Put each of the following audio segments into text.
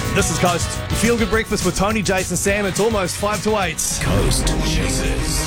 This is Coast. Feel Good Breakfast with Tony, Jason, Sam. It's almost 5 to 8. Coast Chasers.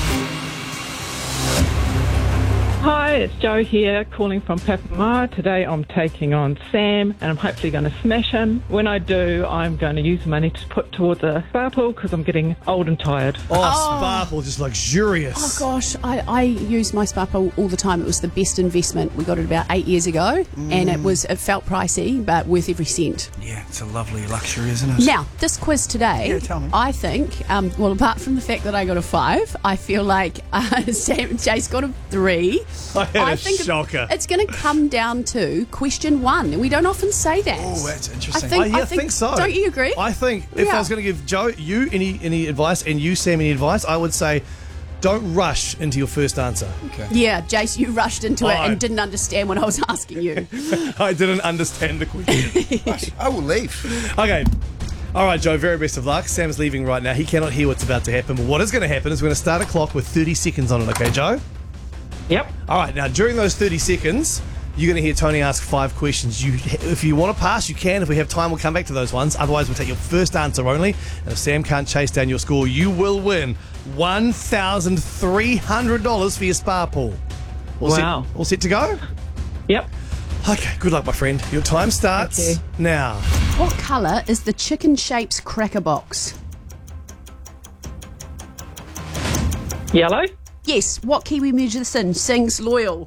Hi, it's Jo here, calling from Papamoa. Today I'm taking on Sam, and I'm hopefully going to smash him. When I do, I'm going to use money to put towards a spa pool because I'm getting old and tired. Spa pool, just luxurious. Oh gosh, I use my spa pool all the time. It was the best investment. We got it about 8 years ago, and it felt pricey, but worth every cent. Yeah, it's a lovely luxury, isn't it? Now, this quiz today, Yeah, tell me. I think, well, apart from the fact that I got a 5, I feel like Jay's got a 3. I had a shocker. It's going to come down to question 1, and we don't often say that. Oh, that's interesting. I think so. Don't you agree? I think if I was going to give Joe, you any advice, and you, Sam, any advice, I would say don't rush into your first answer. Okay. Yeah, Jace, you rushed into it Oh. and didn't understand what I was asking you. I didn't understand the question. I will leave. Okay. All right, Joe, very best of luck. Sam's leaving right now. He cannot hear what's about to happen, but what is going to happen is we're going to start a clock with 30 seconds on it, okay, Joe? Yep. All right, now during those 30 seconds, you're going to hear Tony ask 5 questions. If you want to pass, you can. If we have time, we'll come back to those ones. Otherwise, we'll take your first answer only. And if Sam can't chase down your score, you will win $1,300 for your spa pool. Wow. All set to go? Yep. Okay, good luck, my friend. Your time starts Okay. now. What colour is the chicken shapes cracker box? Yellow. Yes. What Kiwi musician sings Loyal?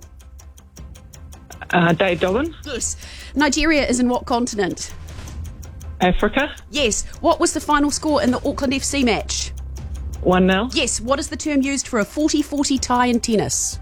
Dave Dobbin. Yes. Nigeria is in what continent? Africa. Yes. What was the final score in the Auckland FC match? 1-0. Yes. What is the term used for a 40-40 tie in tennis?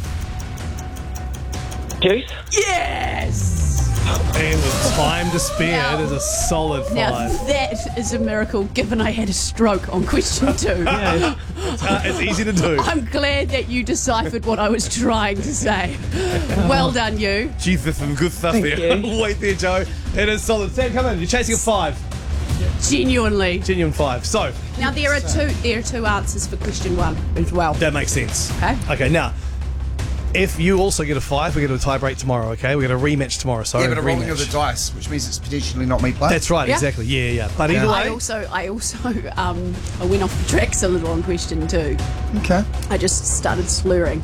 Juice. Yes! And with time to spare, it is a solid 5. Now that is a miracle given I had a stroke on question 2. Yeah. It's easy to do. I'm glad that you deciphered what I was trying to say. Well done, you. Gee, there's some good stuff Thank there. you. Wait there, Joe. It is solid. Sam, come in. You're chasing a 5. Genuinely. Genuine 5. So, Now there are two answers for question 1 as well. that makes sense. Okay. Okay, now, if you also get a 5, we get a tie break tomorrow, okay? We get a rematch tomorrow. Sorry, Yeah, but a rolling rematch. of the dice, which means it's potentially not me playing. That's right, Yeah. exactly. Yeah. But either way, I also I went off the tracks a little on question 2. Okay. I just started slurring.